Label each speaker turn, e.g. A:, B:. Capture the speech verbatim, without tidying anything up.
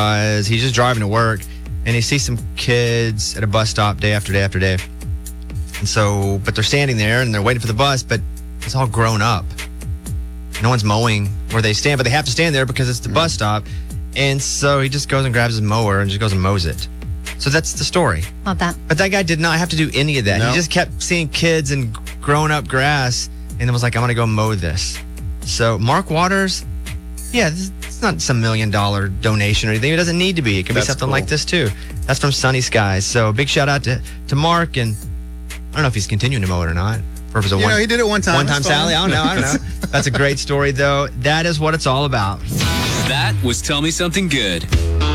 A: Uh, he's just driving to work, and he sees some kids at a bus stop day after day after day. And so, but they're standing there, and they're waiting for the bus, but it's all grown up. No one's mowing where they stand, but they have to stand there because it's the mm. bus stop. And so he just goes and grabs his mower and just goes and mows it. So that's the story.
B: Love that.
A: But that guy did not have to do any of that.
C: No.
A: He just kept seeing kids and growing up grass, and then was like, I'm going to go mow this. So Mark Waters, yeah, this, it's not some million dollar donation or anything. It doesn't need to be. It can
C: That's
A: be something
C: cool.
A: like this too. That's from Sunny Skies. So big shout out to, to Mark. And I don't know if he's continuing to mow it or not. Or if it was a
C: You
A: one,
C: know, he did it one time.
A: One time
C: That's
A: Sally. I
C: fine.
A: don't know. I don't know. That's a great story, though. That is what it's all about.
D: That was Tell Me Something Good.